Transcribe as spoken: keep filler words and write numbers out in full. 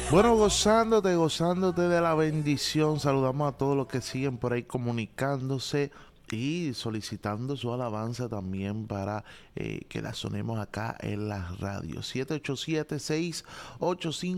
Bueno, gozándote, gozándote de la bendición. Saludamos a todos los que siguen por ahí comunicándose y solicitando su alabanza también para eh, que la sonemos acá en la radio. siete ocho siete, seis ocho cinco